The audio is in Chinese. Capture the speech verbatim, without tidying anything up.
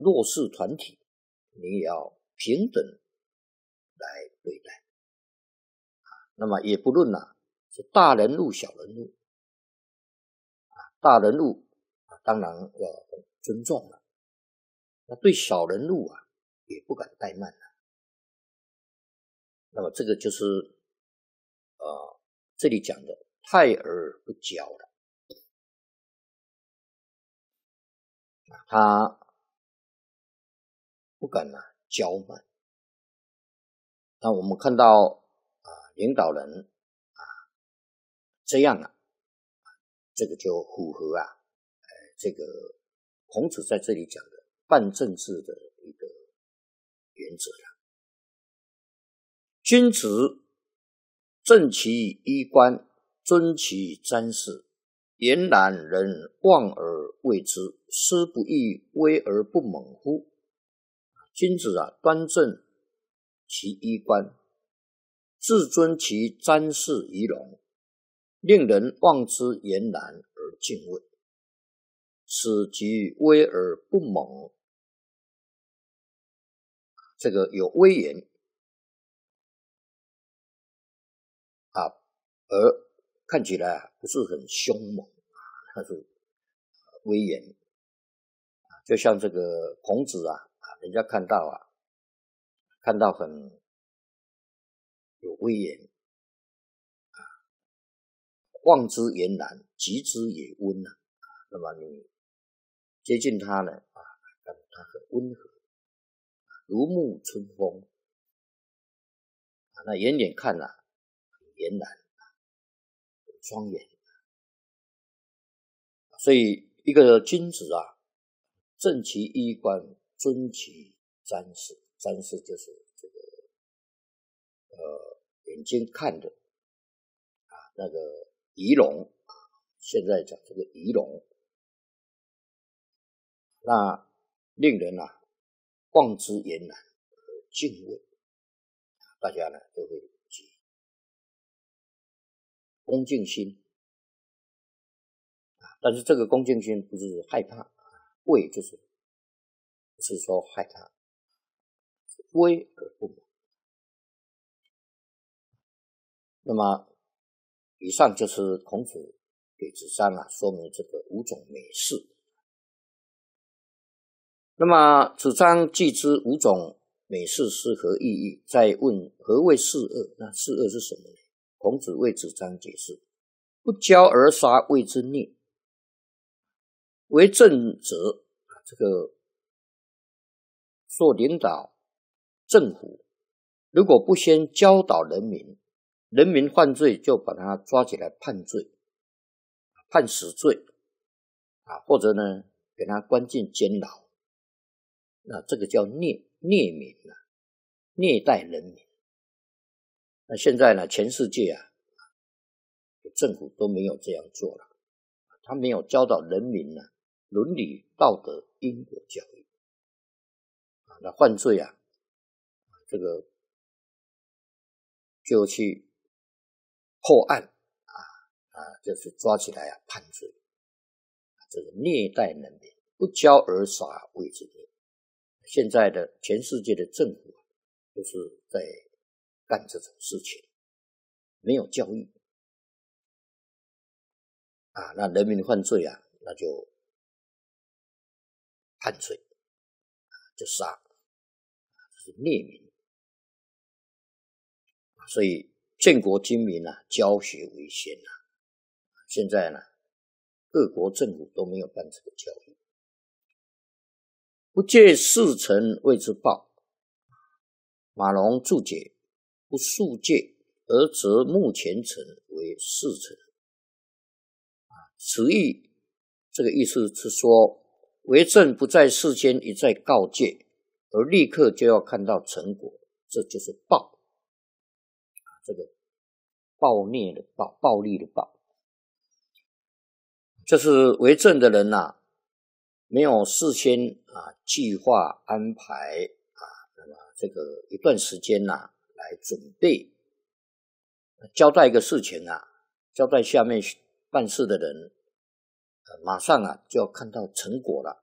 弱势团体，你也要平等来对待。那么也不论啊，是大人物小人物，大人物当然要尊重了，那对小人物啊也不敢怠慢了。那么这个就是呃这里讲的泰而不骄了。他不敢啊骄慢。那我们看到啊领导人啊这样啊，这个就符合啊呃这个孔子在这里讲的办政治的一个原则了。君子正其衣冠，尊其瞻视，俨然人望而畏之，斯不亦威而不猛乎？君子啊，端正其衣冠，自尊其瞻视仪容，令人望之俨然而敬畏，此即威而不猛。这个有威严啊，而看起来啊不是很凶猛，它是威严。就像这个孔子啊，人家看到啊，看到很有威严啊，望之俨然，及之也温啊。那么你接近他呢啊，感觉他很温和，如沐春风啊。那远远看啊，很俨然，很庄严。所以一个君子啊，正其衣冠，尊其瞻视。瞻视就是这个呃眼睛看的啊，那个仪容啊，现在讲这个仪容，那令人啊望之俨然而敬畏，大家呢都会起恭敬心啊。但是这个恭敬心不是害怕，畏就是不是说害怕，威而不猛。那么以上就是孔子给子张啊说明这个五种美事。那么子张既知五种美事是何意义，再问何谓是恶？那是恶是什么呢？孔子为子张解释：不骄而杀谓之孽。为政者，这个做领导政府，如果不先教导人民，人民犯罪就把他抓起来判罪，判死罪啊，或者呢给他关进监牢，那这个叫虐虐民啊，虐待人民。那现在呢，全世界啊，政府都没有这样做了，他没有教导人民呢、啊、伦理道德因果教育啊，那犯罪啊，这个就去破案啊啊，就是抓起来啊判罪，这个虐待人民，不教而杀谓之孽。现在的全世界的政府都是在干这种事情，没有教育啊，那人民犯罪啊，那就判罪，就杀，这是虐民。所以建国精民啊，教学为先啊。现在呢，各国政府都没有办这个教育。不戒事臣谓之暴。马龙注解：不肃戒而择目前臣为事臣。此意，这个意思是说，为政不在事先一再告诫，而立刻就要看到成果，这就是暴。这个暴虐的暴，暴力的暴，就是为政的人啊，没有事先啊计划安排啊，那么这个一段时间呐、啊、来准备，交代一个事情啊，交代下面办事的人，呃、马上啊就要看到成果了